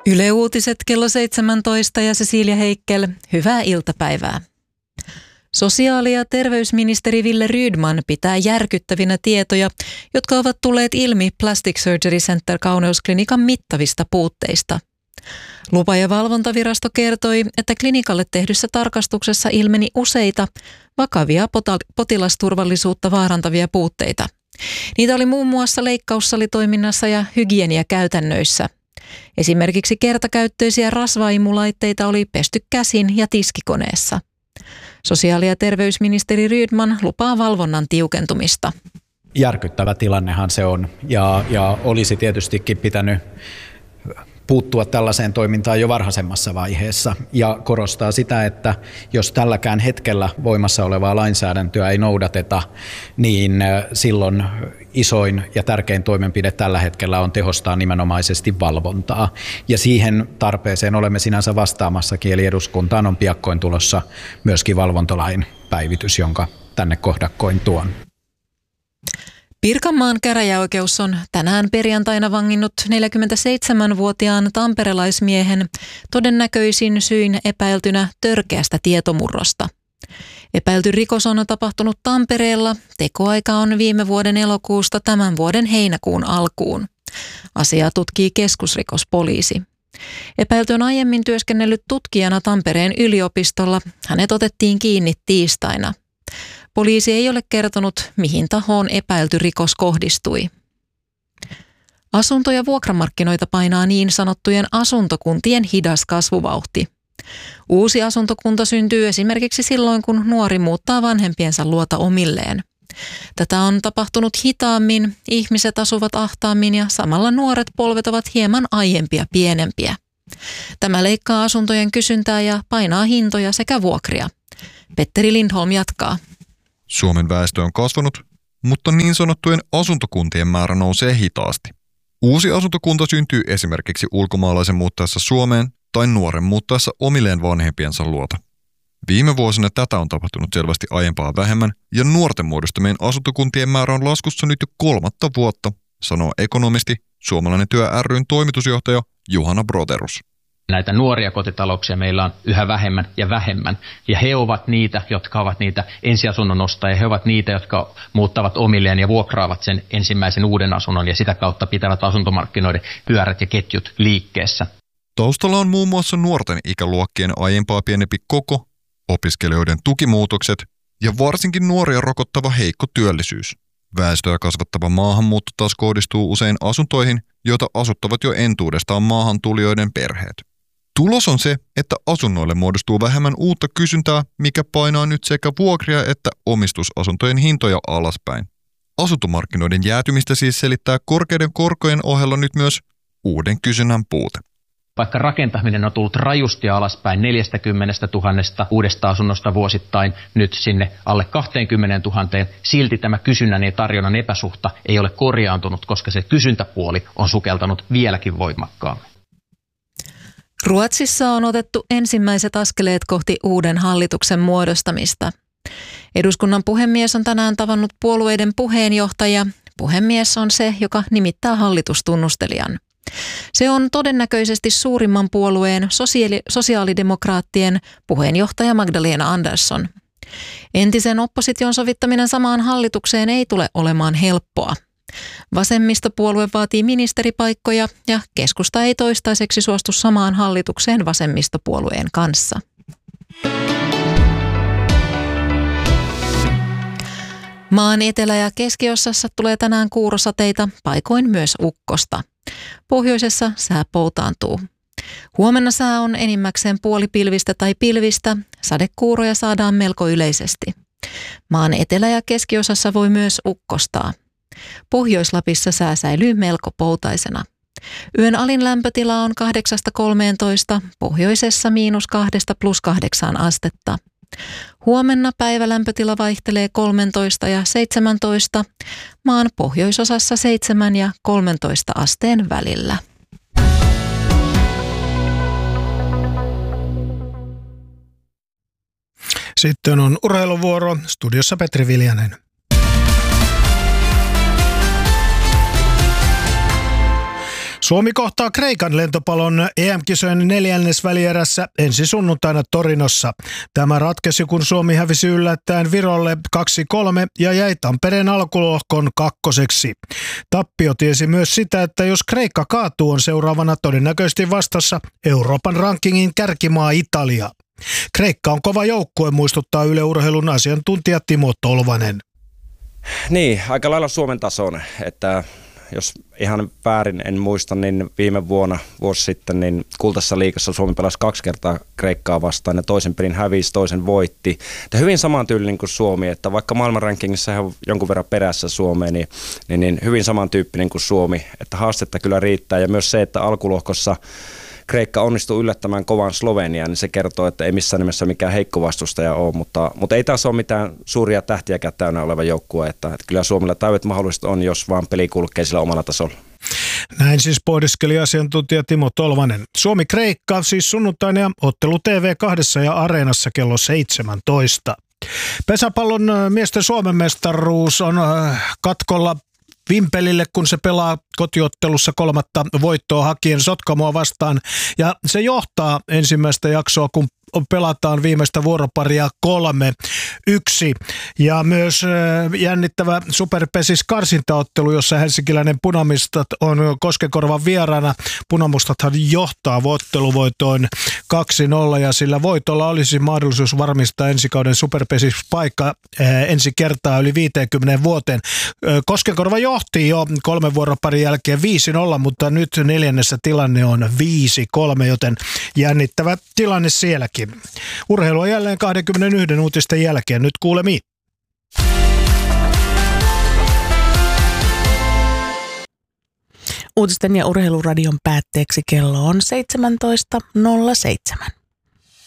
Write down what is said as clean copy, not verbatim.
Yle Uutiset kello 17 ja Cecilia Heikkel, hyvää iltapäivää. Sosiaali- ja terveysministeri Wille Rydman pitää järkyttävinä tietoja, jotka ovat tulleet ilmi Plastic Surgery Center -kauneusklinikan mittavista puutteista. Lupa- ja valvontavirasto kertoi, että klinikalle tehdyssä tarkastuksessa ilmeni useita vakavia potilasturvallisuutta vaarantavia puutteita. Niitä oli muun muassa leikkaussalitoiminnassa ja hygieniakäytännöissä. Esimerkiksi kertakäyttöisiä rasvaimulaitteita oli pesty käsin ja tiskikoneessa. Sosiaali- ja terveysministeri Rydman lupaa valvonnan tiukentumista. Järkyttävä tilannehan se on ja olisi tietystikin pitänyt puuttua tällaiseen toimintaan jo varhaisemmassa vaiheessa ja korostaa sitä, että jos tälläkään hetkellä voimassa olevaa lainsäädäntöä ei noudateta, niin silloin isoin ja tärkein toimenpide tällä hetkellä on tehostaa nimenomaisesti valvontaa. Ja siihen tarpeeseen olemme sinänsä vastaamassakin, eli eduskuntaan on piakkoin tulossa myöskin valvontalain päivitys, jonka tänne kohdakkoin tuon. Pirkanmaan käräjäoikeus on tänään perjantaina vanginnut 47-vuotiaan tamperelaismiehen todennäköisin syin epäiltynä törkeästä tietomurrosta. Epäilty rikos on tapahtunut Tampereella. Tekoaika on viime vuoden elokuusta tämän vuoden heinäkuun alkuun. Asiaa tutkii keskusrikospoliisi. Epäilty on aiemmin työskennellyt tutkijana Tampereen yliopistolla. Hänet otettiin kiinni tiistaina. Poliisi ei ole kertonut, mihin tahoon epäilty rikos kohdistui. Asunto- ja vuokramarkkinoita painaa niin sanottujen asuntokuntien hidas kasvuvauhti. Uusi asuntokunta syntyy esimerkiksi silloin, kun nuori muuttaa vanhempiensa luota omilleen. Tätä on tapahtunut hitaammin, ihmiset asuvat ahtaammin ja samalla nuoret polvet ovat hieman aiempia pienempiä. Tämä leikkaa asuntojen kysyntää ja painaa hintoja sekä vuokria. Petteri Lindholm jatkaa. Suomen väestö on kasvanut, mutta niin sanottujen asuntokuntien määrä nousee hitaasti. Uusi asuntokunta syntyy esimerkiksi ulkomaalaisen muuttaessa Suomeen tai nuoren muuttaessa omilleen vanhempiensa luota. Viime vuosina tätä on tapahtunut selvästi aiempaa vähemmän ja nuorten muodostamien asuntokuntien määrä on laskussa nyt jo 3. vuotta, sanoo ekonomisti, Suomalainen työ ry:n toimitusjohtaja Juhana Broderus. Näitä nuoria kotitalouksia meillä on yhä vähemmän ja vähemmän. Ja he ovat niitä, jotka ovat niitä ensiasunnon ostajia. He ovat niitä, jotka muuttavat omilleen ja vuokraavat sen ensimmäisen uuden asunnon ja sitä kautta pitävät asuntomarkkinoiden pyörät ja ketjut liikkeessä. Taustalla on muun muassa nuorten ikäluokkien aiempaa pienempi koko, opiskelijoiden tukimuutokset ja varsinkin nuoria rokottava heikko työllisyys. Väestöä kasvattava maahanmuutto taas kohdistuu usein asuntoihin, joita asuttavat jo entuudestaan maahantulijoiden perheet. Tulos on se, että asunnoille muodostuu vähemmän uutta kysyntää, mikä painaa nyt sekä vuokria että omistusasuntojen hintoja alaspäin. Asuntomarkkinoiden jäätymistä siis selittää korkeiden korkojen ohella nyt myös uuden kysynnän puute. Vaikka rakentaminen on tullut rajusti alaspäin 40 000 uudesta asunnosta vuosittain nyt sinne alle 20 000, silti tämä kysynnän ja tarjonnan epäsuhta ei ole korjaantunut, koska se kysyntäpuoli on sukeltanut vieläkin voimakkaammin. Ruotsissa on otettu ensimmäiset askeleet kohti uuden hallituksen muodostamista. Eduskunnan puhemies on tänään tavannut puolueiden puheenjohtajia. Puhemies on se, joka hallitustunnustelijan. Se on todennäköisesti suurimman puolueen sosiaalidemokraattien puheenjohtaja Magdalena Andersson. Entisen opposition sovittaminen samaan hallitukseen ei tule olemaan helppoa. Vasemmistopuolue vaatii ministeripaikkoja ja keskusta ei toistaiseksi suostu samaan hallitukseen vasemmistopuolueen kanssa. Maan etelä- ja keskiosassa tulee tänään kuurosateita, paikoin myös ukkosta. Pohjoisessa sää poutaantuu. Huomenna sää on enimmäkseen puolipilvistä tai pilvistä, sadekuuroja saadaan melko yleisesti. Maan etelä- ja keskiosassa voi myös ukkostaa. Pohjois-Lapissa sää säilyy melko poutaisena. Yön alin lämpötila on 8–13, pohjoisessa -2 +8 astetta. Huomenna päivälämpötila vaihtelee 13 ja 17, maan pohjoisosassa 7 ja 13 asteen välillä. Sitten on urheiluvuoro, studiossa Petri Viljanen. Suomi kohtaa Kreikan lentopallon EM-kisojen 4. välierässä ensi sunnuntaina Torinossa. Tämä ratkesi, kun Suomi hävisi yllättäen Virolle 2-3 ja jäi Tampereen alkulohkon kakkoseksi. Tappio tiesi myös sitä, että jos Kreikka kaatuu, on seuraavana todennäköisesti vastassa Euroopan rankingin kärkimaa Italia. Kreikka on kova joukkue, muistuttaa Yle Urheilun asiantuntija Timo Tolvanen. Niin, aika lailla Suomen tason, että jos ihan väärin en muista, niin viime vuosi sitten, niin Kultaisessa liigassa Suomi pelasi 2 kertaa Kreikkaa vastaan ja toisen pelin hävisi, toisen voitti. Että hyvin samantyylinen kuin Suomi, että vaikka maailmanrankingissa he on jonkun verran perässä Suomeen, niin hyvin samantyyppinen kuin Suomi, että haastetta kyllä riittää ja myös se, että alkulohkossa Kreikka onnistui yllättämään kovan Slovenian, niin se kertoo, että ei missään nimessä mikään heikko vastustaja ole, mutta ei taas ole mitään suuria tähtiäkään täynnä oleva joukkue, että kyllä Suomella täydet mahdollisuudet on, jos vaan peli kulkee sillä omalla tasolla. Näin siis pohdiskeli asiantuntija Timo Tolvanen. Suomi-Kreikka siis sunnuntaina ottelu TV2 ja Areenassa kello 17. Pesäpallon miesten Suomen mestaruus on katkolla Vimpelille, kun se pelaa kotiottelussa 3. voittoa hakien Sotkamoa vastaan. Ja se johtaa ensimmäistä jaksoa, kun pelataan viimeistä vuoroparia 3-1. Ja myös jännittävä Superpesis karsintaottelu, jossa helsinkiläinen Punamustat on Koskenkorvan vieraana. Punamustathan johtaa otteluvoitoin 2-0 ja sillä voitolla olisi mahdollisuus varmistaa ensikauden Superpesis paikka ensi kertaa yli 50 vuoteen. Koskenkorva johti jo 3 vuoroparin jälkeen 5-0, mutta nyt 4. tilanne on 5-3, joten jännittävä tilanne sielläkin. Urheilua jälleen 21 uutisten jälkeen. Nyt kuulemiin. Uutisten ja urheiluradion päätteeksi kello on 17.07.